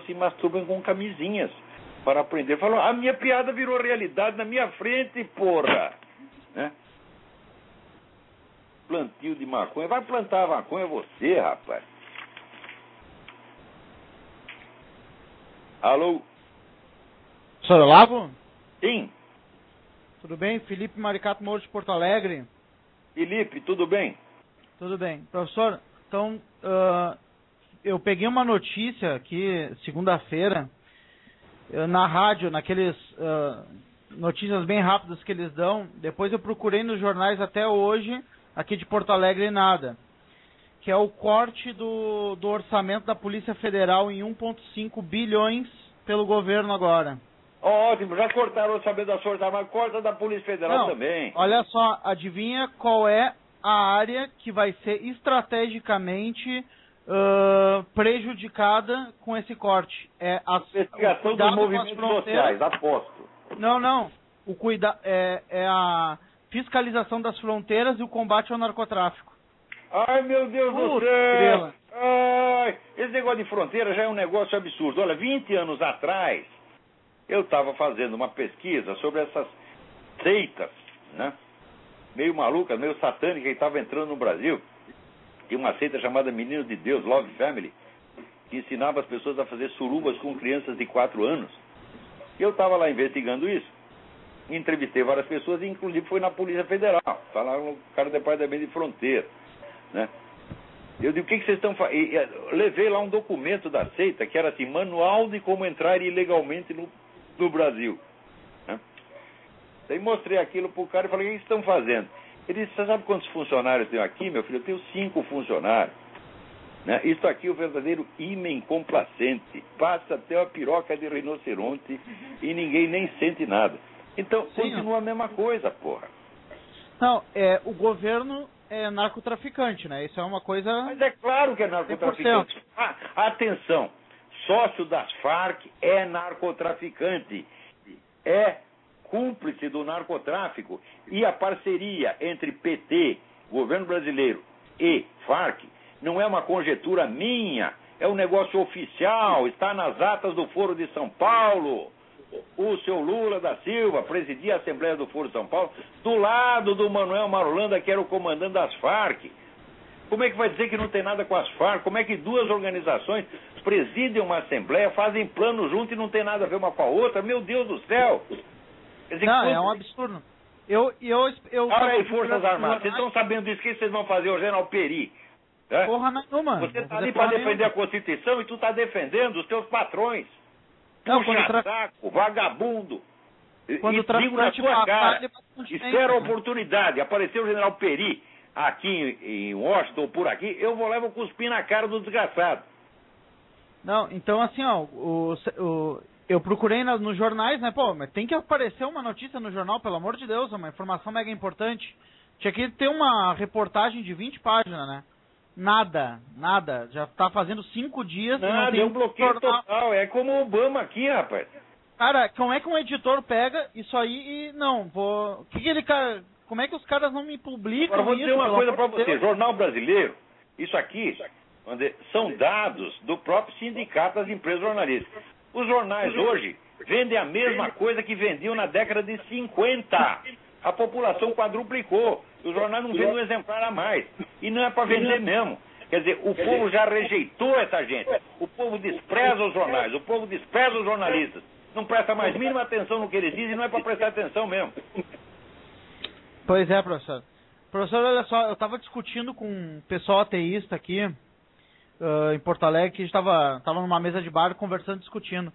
se masturbam com camisinhas para aprender. Falou, a minha piada virou realidade na minha frente, porra! Né? Plantio de maconha. Vai plantar maconha você, rapaz. Alô? Senhor Olavo? Sim. Tudo bem? Felipe Maricato Moura de Porto Alegre. Felipe, tudo bem? Tudo bem. Professor, então, eu peguei uma notícia aqui, segunda-feira, na rádio, naqueles notícias bem rápidas que eles dão. Depois eu procurei nos jornais até hoje, aqui de Porto Alegre, e nada. Que é o corte do orçamento da Polícia Federal em 1,5 bilhões pelo governo agora. Ótimo, já cortaram o orçamento da Força Armada, corta da Polícia Federal também. Olha só, adivinha qual é a área que vai ser estrategicamente prejudicada com esse corte? É a investigação dos movimentos sociais, aposto. Não. É a fiscalização das fronteiras e o combate ao narcotráfico. Ai, meu Deus do céu! Ai, esse negócio de fronteira já é um negócio absurdo. Olha, 20 anos atrás, eu estava fazendo uma pesquisa sobre essas seitas, né? Meio malucas, meio satânicas, que estavam entrando no Brasil. Tinha uma seita chamada Meninos de Deus, Love Family, que ensinava as pessoas a fazer surubas com crianças de 4 anos. Eu estava lá investigando isso. Entrevistei várias pessoas, inclusive foi na Polícia Federal. Falaram o cara do Departamento de Fronteira, né? Eu digo, o que vocês estão fazendo? Levei lá um documento da seita, que era assim, manual de como entrar ilegalmente no Brasil. Né? Daí mostrei aquilo pro cara e falei, o que vocês estão fazendo? Ele disse, você sabe quantos funcionários eu tenho aqui, meu filho? Eu tenho 5 funcionários. Né? Isso aqui é o verdadeiro ímen complacente. Passa até a piroca de rinoceronte e ninguém nem sente nada. Então, continua a mesma coisa, porra. Não, o governo é narcotraficante, né? Isso é uma coisa... Mas é claro que é narcotraficante. Atenção, sócio das Farc é narcotraficante. É cúmplice do narcotráfico. E a parceria entre PT, governo brasileiro, e Farc não é uma conjetura minha, é um negócio oficial, está nas atas do Foro de São Paulo. O seu Lula da Silva presidia a Assembleia do Foro de São Paulo do lado do Manuel Marulanda, que era o comandante das Farc. Como é que vai dizer que não tem nada com as Farc? Como é que 2 organizações presidem uma Assembleia, fazem plano junto e não tem nada a ver uma com a outra? Meu Deus do céu! Quer dizer, não, é um absurdo. Olha aí, Forças Armadas, vocês estão sabendo disso, o que vocês vão fazer, o General Peri? É? Porra nenhuma. Você está ali para defender a Constituição e tu está defendendo os teus patrões. Não, saco, vagabundo. Quando e digo na sua cara, espera a oportunidade. Apareceu o General Peri aqui em Washington, por aqui, eu vou levar o cuspir na cara do desgraçado. Não, então assim, ó, eu procurei nos jornais, né, pô, mas tem que aparecer uma notícia no jornal, pelo amor de Deus, uma informação mega importante. Tinha que ter uma reportagem de 20 páginas, né? Nada. Já tá fazendo 5 dias. Nada, é um bloqueio total. É como o Obama aqui, rapaz. Cara, como é que um editor pega isso aí e não, vou... Como é que os caras não me publicam? Agora, vou dizer uma coisa pra você. Jornal Brasileiro, isso aqui são dados do próprio sindicato das empresas jornalísticas. Os jornais hoje vendem a mesma coisa que vendiam na década de 50. A população quadruplicou. Os jornais não vendem um exemplar a mais. E não é para vender mesmo. Quer dizer, o povo já rejeitou essa gente. O povo despreza os jornais. O povo despreza os jornalistas. Não presta mais mínima atenção no que eles dizem. Não é para prestar atenção mesmo. Pois é, professor. Professor, olha só. Eu estava discutindo com um pessoal ateísta aqui em Porto Alegre, que estava numa mesa de bar conversando, discutindo.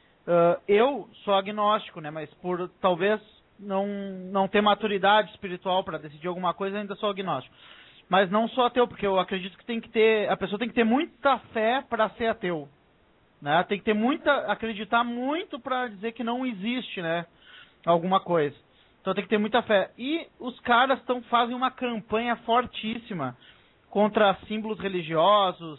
Eu sou agnóstico, né? Mas por talvez não ter maturidade espiritual para decidir alguma coisa, ainda sou agnóstico. Mas não sou ateu, porque eu acredito que a pessoa tem que ter muita fé para ser ateu, né? Tem que ter acreditar muito para dizer que não existe, né, alguma coisa. Então tem que ter muita fé. E os caras fazem uma campanha fortíssima contra símbolos religiosos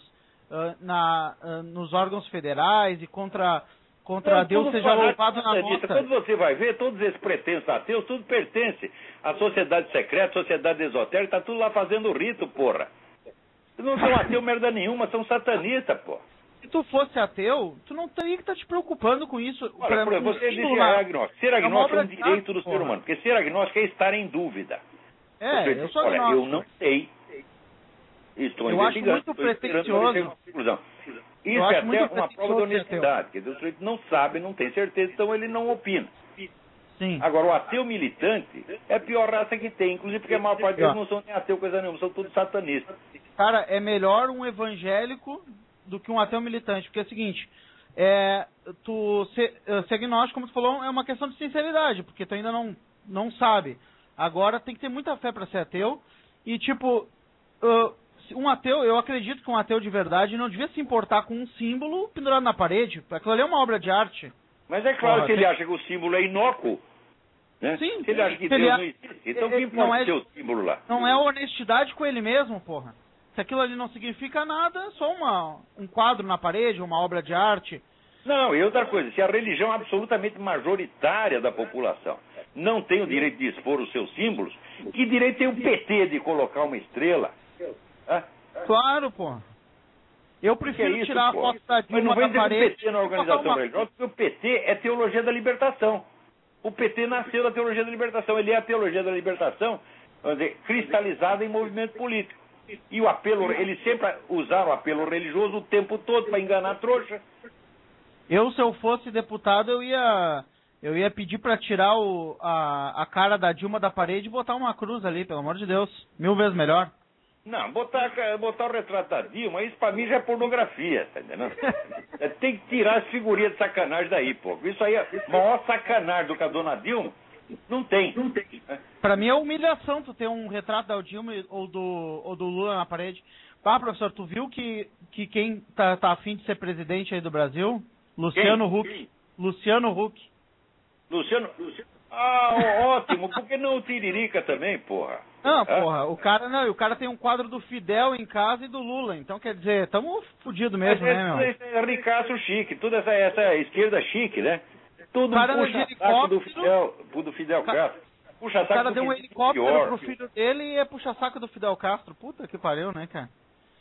nos órgãos federais e contra Deus seja louvado na nota. Quando você vai ver, todos esses pretensos ateus, tudo pertence à sociedade secreta, sociedade esotérica, tá tudo lá fazendo rito, porra. Eles não são ateus merda nenhuma, são satanistas, porra. Se tu fosse ateu, tu não teria que estar te preocupando com isso. Olha, por exemplo, você disse que é agnóstico. Ser agnóstico é um direito do ser humano, porque ser agnóstico é estar em dúvida. Eu sou agnóstico. Eu não sei. Estou eu acho muito pretensioso. Isso é até uma prova de honestidade. Quer dizer, o sujeito não sabe, não tem certeza, então ele não opina. Sim. Agora, o ateu militante é a pior raça que tem, inclusive porque a maior parte deles não são nem ateu, coisa nenhuma, são todos satanistas. Cara, é melhor um evangélico do que um ateu militante, porque é o seguinte, ser agnóstico, como tu falou, é uma questão de sinceridade, porque tu ainda não sabe. Agora tem que ter muita fé para ser ateu, e tipo, um ateu, eu acredito que um ateu de verdade não devia se importar com um símbolo pendurado na parede, aquilo ali é uma obra de arte. Mas é claro que ele acha que o símbolo é inócuo. Né? Sim. Se ele acha que Deus não existe, então o que importa ser o símbolo lá? Não é honestidade com ele mesmo, porra. Se aquilo ali não significa nada, é só um quadro na parede, uma obra de arte. Não, e outra coisa, se a religião absolutamente majoritária da população não tem o direito de expor os seus símbolos, que direito tem o PT de colocar uma estrela? Claro, porra. Eu prefiro tirar a foto da Dilma da parede... Mas não vem dizer o PT na organização religiosa, porque o PT é teologia da libertação. O PT nasceu da teologia da libertação. Ele é a teologia da libertação, vamos dizer, cristalizada em movimento político. E o apelo, eles sempre usaram o apelo religioso o tempo todo para enganar a trouxa. Se eu fosse deputado, eu ia pedir para tirar a cara da Dilma da parede e botar uma cruz ali, pelo amor de Deus. 1000 vezes melhor. Não, botar o retrato da Dilma, isso pra mim já é pornografia, tá entendendo? Tem que tirar as figurinhas de sacanagem daí, pô. Isso aí é a maior sacanagem do que a dona Dilma. Não tem. Pra mim é humilhação tu ter um retrato da Dilma ou do Lula na parede. Professor, tu viu que quem tá afim de ser presidente aí do Brasil? Luciano Huck. Luciano Huck. Luciano... ótimo. Por que não o Tiririca também, porra? Não, porra, o cara tem um quadro do Fidel em casa e do Lula, então quer dizer, tamo fudido mesmo, né, meu? É ricaço chique, toda essa esquerda chique, né? Tudo puxa-saco do Fidel Castro. O cara deu um helicóptero pro filho dele e é puxa-saco do Fidel Castro. Puta que pariu, né, cara?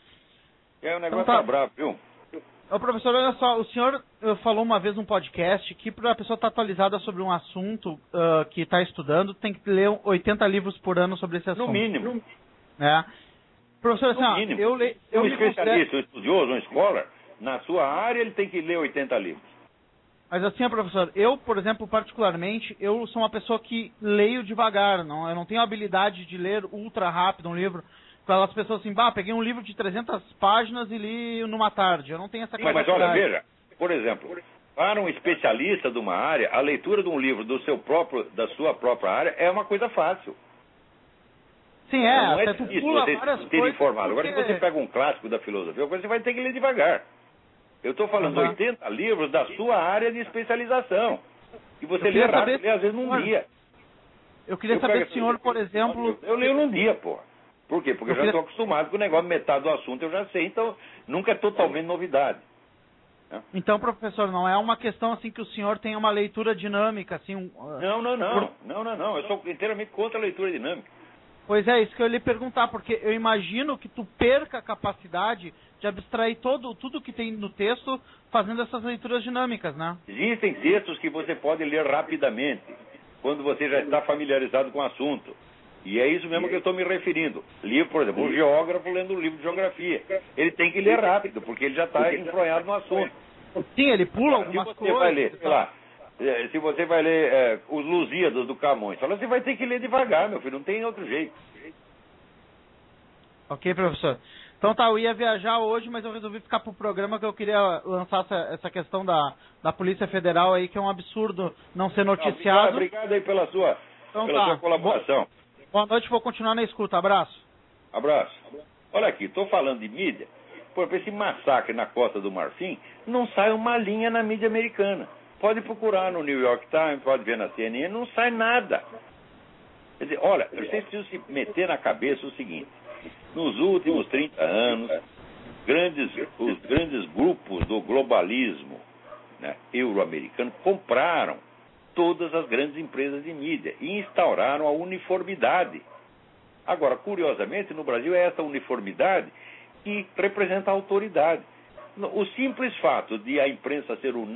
O negócio tá bravo, viu? Ô, professor, olha só, o senhor falou uma vez num podcast que para a pessoa estar atualizada sobre um assunto que está estudando, tem que ler 80 livros por ano sobre esse assunto. No mínimo. Professor, assim, um especialista, um estudioso, um scholar, na sua área ele tem que ler 80 livros. Mas assim, professor, eu, por exemplo, particularmente, eu sou uma pessoa que leio devagar, eu não tenho a habilidade de ler ultra rápido um livro. Para as pessoas assim, peguei um livro de 300 páginas e li numa tarde. Eu não tenho essa capacidade. Mas olha, veja, por exemplo, para um especialista de uma área, a leitura de um livro da sua própria área é uma coisa fácil. Sim, não é tu difícil pula você várias ter coisas. informado. Agora, se você pega um clássico da filosofia, você vai ter que ler devagar. Eu estou falando 80 livros da sua área de especialização. E você lê rápido, às vezes num dia. Eu queria saber se o senhor, por exemplo... Eu leio num dia, porra. Por quê? Porque eu já estou acostumado com o negócio, metade do assunto eu já sei, então nunca é totalmente novidade. Então, professor, não é uma questão assim que o senhor tenha uma leitura dinâmica, assim... Não. Eu sou inteiramente contra a leitura dinâmica. Pois é, isso que eu ia lhe perguntar, porque eu imagino que tu perca a capacidade de abstrair tudo que tem no texto fazendo essas leituras dinâmicas, né? Existem textos que você pode ler rapidamente, quando você já está familiarizado com o assunto. E é isso mesmo que eu estou me referindo. Livro, por exemplo, um geógrafo lendo um livro de geografia. Ele tem que ler rápido, porque ele já está enfronhado no assunto. Sim, ele pula algumas coisas. Vai ler, sei lá, se você vai ler os Lusíadas do Camões, você vai ter que ler devagar, meu filho, não tem outro jeito. Ok, professor. Então eu ia viajar hoje, mas eu resolvi ficar pro programa que eu queria lançar essa questão da Polícia Federal aí, que é um absurdo não ser noticiado. Obrigado aí pela sua colaboração. Boa noite, vou continuar na escuta. Abraço. Abraço. Olha aqui, estou falando de mídia. Por esse massacre na Costa do Marfim, não sai uma linha na mídia americana. Pode procurar no New York Times, pode ver na CNN, não sai nada. Quer dizer, olha, vocês precisam se meter na cabeça o seguinte. Nos últimos 30 anos, os grandes grupos do globalismo, né, euro-americano compraram todas as grandes empresas de mídia e instauraram a uniformidade. Agora, curiosamente, no Brasil é essa uniformidade que representa a autoridade. O simples fato de a imprensa ser